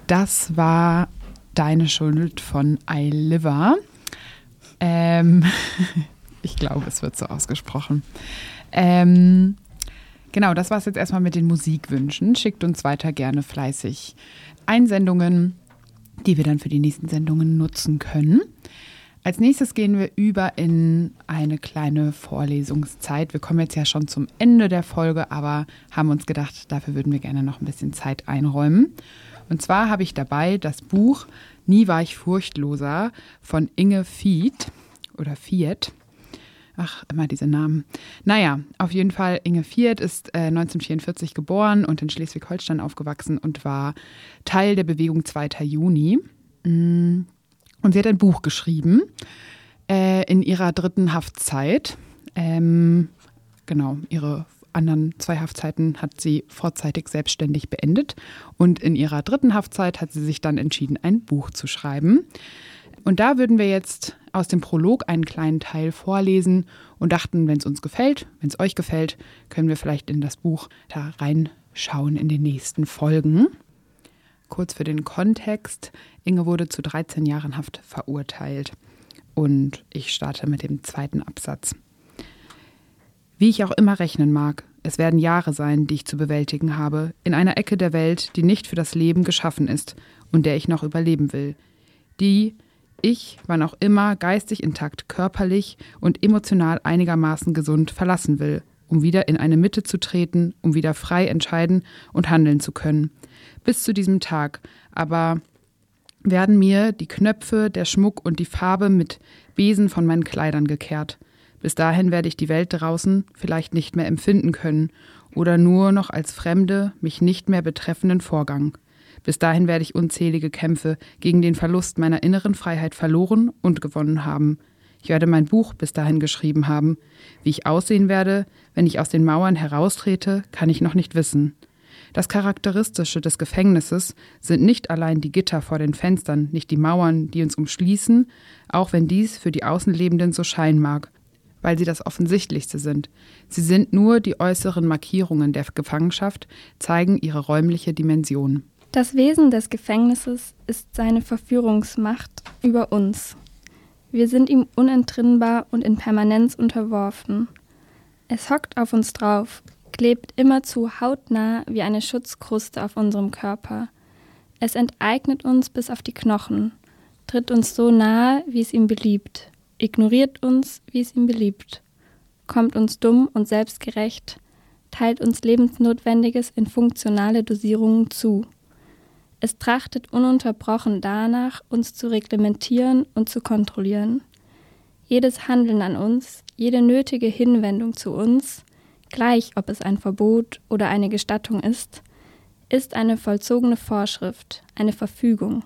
Das war Deine Schuld von Eiliva. Ich glaube, es wird so ausgesprochen. Genau, das war es jetzt erstmal mit den Musikwünschen. Schickt uns weiter gerne fleißig Einsendungen, die wir dann für die nächsten Sendungen nutzen können. Als nächstes gehen wir über in eine kleine Vorlesungszeit. Wir kommen jetzt ja schon zum Ende der Folge, aber haben uns gedacht, dafür würden wir gerne noch ein bisschen Zeit einräumen. Und zwar habe ich dabei das Buch Nie war ich furchtloser von Inge Fiet oder Fiet. Ach, immer diese Namen. Naja, auf jeden Fall, Inge Fiet ist 1944 geboren und in Schleswig-Holstein aufgewachsen und war Teil der Bewegung 2. Juni. Und sie hat ein Buch geschrieben in ihrer 3. Haftzeit. Genau, ihre anderen 2 Haftzeiten hat sie vorzeitig selbstständig beendet. Und in ihrer 3. Haftzeit hat sie sich dann entschieden, ein Buch zu schreiben. Und da würden wir jetzt aus dem Prolog einen kleinen Teil vorlesen und dachten, wenn es uns gefällt, wenn es euch gefällt, können wir vielleicht in das Buch da reinschauen in den nächsten Folgen. Kurz für den Kontext. Inge wurde zu 13 Jahren Haft verurteilt. Und ich starte mit dem 2. Absatz. Wie ich auch immer rechnen mag, es werden Jahre sein, die ich zu bewältigen habe, in einer Ecke der Welt, die nicht für das Leben geschaffen ist und der ich noch überleben will. Die ich, wann auch immer, geistig intakt, körperlich und emotional einigermaßen gesund verlassen will, um wieder in eine Mitte zu treten, um wieder frei entscheiden und handeln zu können. Bis zu diesem Tag aber werden mir die Knöpfe, der Schmuck und die Farbe mit Besen von meinen Kleidern gekehrt. Bis dahin werde ich die Welt draußen vielleicht nicht mehr empfinden können oder nur noch als fremde, mich nicht mehr betreffenden Vorgang. Bis dahin werde ich unzählige Kämpfe gegen den Verlust meiner inneren Freiheit verloren und gewonnen haben. Ich werde mein Buch bis dahin geschrieben haben. Wie ich aussehen werde, wenn ich aus den Mauern heraustrete, kann ich noch nicht wissen. Das Charakteristische des Gefängnisses sind nicht allein die Gitter vor den Fenstern, nicht die Mauern, die uns umschließen, auch wenn dies für die Außenlebenden so scheinen mag, weil sie das Offensichtlichste sind. Sie sind nur die äußeren Markierungen der Gefangenschaft, zeigen ihre räumliche Dimension. Das Wesen des Gefängnisses ist seine Verführungsmacht über uns. Wir sind ihm unentrinnbar und in Permanenz unterworfen. Es hockt auf uns drauf, klebt immerzu hautnah wie eine Schutzkruste auf unserem Körper. Es enteignet uns bis auf die Knochen, tritt uns so nahe, wie es ihm beliebt, ignoriert uns, wie es ihm beliebt, kommt uns dumm und selbstgerecht, teilt uns Lebensnotwendiges in funktionale Dosierungen zu. Es trachtet ununterbrochen danach, uns zu reglementieren und zu kontrollieren. Jedes Handeln an uns, jede nötige Hinwendung zu uns, gleich ob es ein Verbot oder eine Gestattung ist eine vollzogene Vorschrift, eine Verfügung.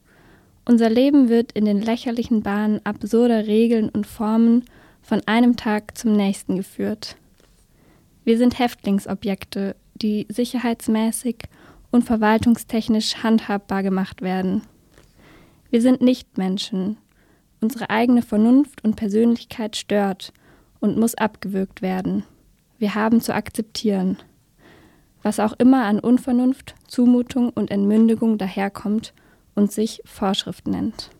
Unser Leben wird in den lächerlichen Bahnen absurder Regeln und Formen von einem Tag zum nächsten geführt. Wir sind Häftlingsobjekte, die sicherheitsmäßig und verwaltungstechnisch handhabbar gemacht werden. Wir sind Nichtmenschen. Unsere eigene Vernunft und Persönlichkeit stört und muss abgewürgt werden. Wir haben zu akzeptieren, was auch immer an Unvernunft, Zumutung und Entmündigung daherkommt und sich Vorschrift nennt.